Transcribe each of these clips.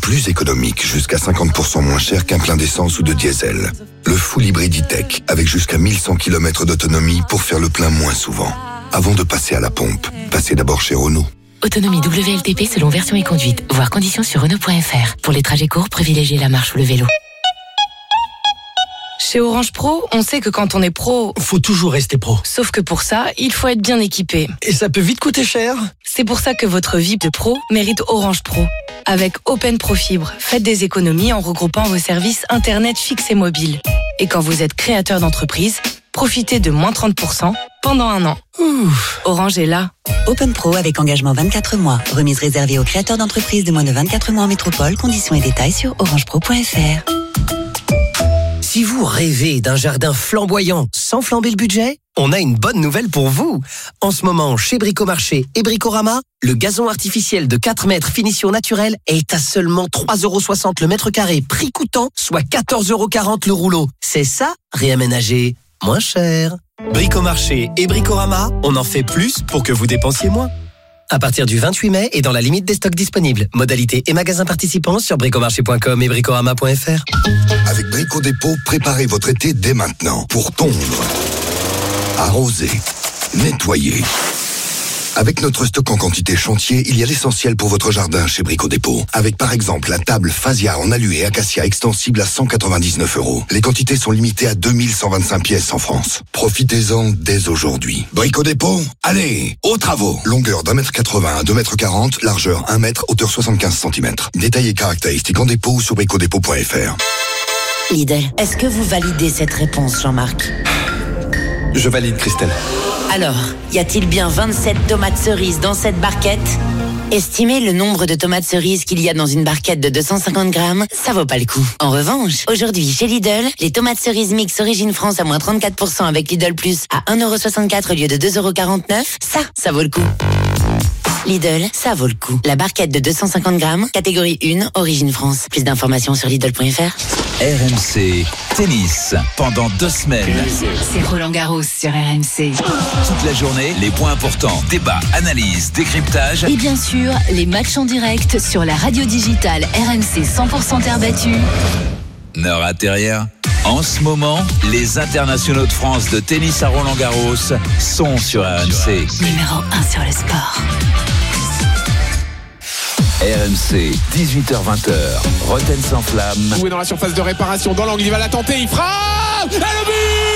plus économique, jusqu'à 50% moins cher qu'un plein d'essence ou de diesel. Le full hybride E-Tech, avec jusqu'à 1100 km d'autonomie pour faire le plein moins souvent. Avant de passer à la pompe, passez d'abord chez Renault. Autonomie WLTP selon version et conduite. Voir conditions sur Renault.fr. Pour les trajets courts, privilégiez la marche ou le vélo. Chez Orange Pro, on sait que quand on est pro, faut toujours rester pro. Sauf que pour ça, il faut être bien équipé. Et ça peut vite coûter cher. C'est pour ça que votre vie de pro mérite Orange Pro. Avec Open Pro Fibre, faites des économies en regroupant vos services Internet fixe et mobile. Et quand vous êtes créateur d'entreprise, profitez de moins 30% pendant 1 an. Orange est là. Open Pro avec engagement 24 mois. Remise réservée aux créateurs d'entreprises de moins de 24 mois en métropole. Conditions et détails sur orangepro.fr. Si vous rêvez d'un jardin flamboyant sans flamber le budget, on a une bonne nouvelle pour vous. En ce moment, chez Bricomarché et Bricorama, le gazon artificiel de 4 mètres finition naturelle est à seulement 3,60 € le mètre carré, prix coûtant, soit 14,40 € le rouleau. C'est ça, réaménager moins cher. Bricomarché et Bricorama, on en fait plus pour que vous dépensiez moins. À partir du 28 mai et dans la limite des stocks disponibles. Modalités et magasins participants sur bricomarché.com et bricorama.fr. Avec Brico Dépôt, préparez votre été dès maintenant pour tondre, arroser, nettoyer. Avec notre stock en quantité chantier, il y a l'essentiel pour votre jardin chez Brico Dépôt. Avec par exemple la table Phasia en alu et acacia extensible à 199 €. Les quantités sont limitées à 2125 pièces en France. Profitez-en dès aujourd'hui. Brico Dépôt, allez, aux travaux. Longueur d'1,80 m à 2,40 m, largeur 1 m, hauteur 75 cm. Détails et caractéristiques en dépôt ou sur bricodépôt.fr. Lidl, est-ce que vous validez cette réponse, Jean-Marc ? Je valide, Christelle. Alors, y a-t-il bien 27 tomates cerises dans cette barquette ? Estimez le nombre de tomates cerises qu'il y a dans une barquette de 250 grammes, ça vaut pas le coup. En revanche, aujourd'hui chez Lidl, les tomates cerises mix Origine France à moins 34% avec Lidl Plus à 1,64 € au lieu de 2,49 €, ça vaut le coup. Lidl, ça vaut le coup. La barquette de 250 grammes, catégorie 1, Origine France. Plus d'informations sur Lidl.fr. RMC Tennis, pendant 2 semaines. C'est Roland Garros sur RMC. Toute la journée, les points importants, débats, analyses, décryptage. Et bien sûr, les matchs en direct sur la radio digitale RMC 100% terre battue. Ne ratez rien. En ce moment, les internationaux de France de tennis à Roland Garros sont sur RMC. Numéro 1 sur le sport. RMC, 18h-20h, Roten sans flamme. Joué dans la surface de réparation, dans l'angle, il va la tenter, il frappe. Et le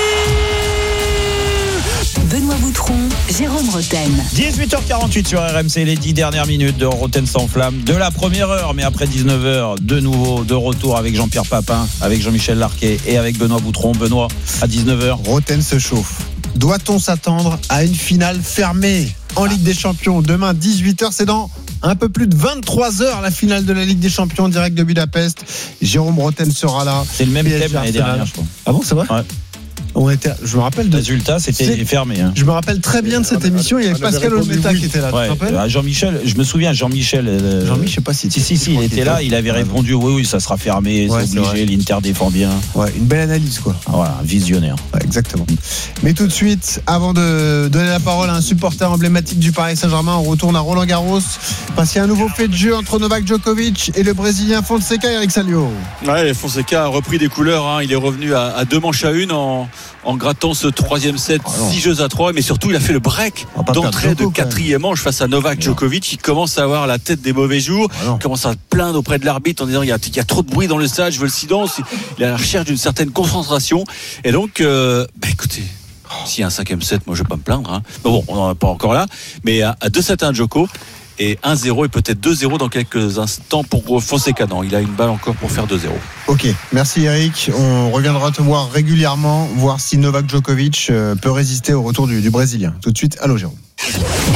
but. Benoît Boutron, Jérôme Roten. 18h48 sur RMC, les 10 dernières minutes de Roten sans flamme de la première heure, mais après 19h, de nouveau, de retour avec Jean-Pierre Papin, avec Jean-Michel Larquet et avec Benoît Boutron. Benoît, à 19h. Roten se chauffe. Doit-on s'attendre à une finale fermée en Ligue des Champions ? Demain, 18h, c'est dans un peu plus de 23 heures, la finale de la Ligue des Champions en direct de Budapest. Jérôme Roten sera là. C'est le même thème l'année dernière, je crois. Ah bon, c'est vrai ? Ouais. Je me rappelle de. Résultat, c'était fermé. Hein. Je me rappelle très bien de cette émission. Il y avait Pascal Olmeta qui était là. Ouais, tu te rappelles ? Jean-Michel, je me souviens, Jean-Michel, je sais pas si. Si, il était là. Il avait répondu oui, ça sera fermé, c'est obligé. L'Inter défend bien. Ouais, une belle analyse, quoi. Voilà, un visionnaire. Ouais, exactement. Mais tout de suite, avant de donner la parole à un supporter emblématique du Paris Saint-Germain, on retourne à Roland Garros parce qu'il y a un nouveau fait de jeu entre Novak Djokovic et le Brésilien Fonseca, Eric Salio. Ouais, Fonseca a repris des couleurs. Hein. Il est revenu à 2 manches à 1 en grattant ce 3e set, 6-3, mais surtout il a fait le break d'entrée de 4e manche face à Novak Djokovic. Il commence à avoir la tête des mauvais jours, il commence à plaindre auprès de l'arbitre en disant il y a trop de bruit dans le stade, je veux le silence. Il est à la recherche d'une certaine concentration et donc écoutez, s'il y a un 5e set, moi je vais pas me plaindre, hein. Bon, on n'en est pas encore là, mais à 2-7-1 Djoko et 1-0 et peut-être 2-0 dans quelques instants pour Fonseca. Non, il a une balle encore pour faire 2-0. Ok, merci Eric. On reviendra te voir régulièrement, voir si Novak Djokovic peut résister au retour du Brésilien. Tout de suite, allô Jérôme.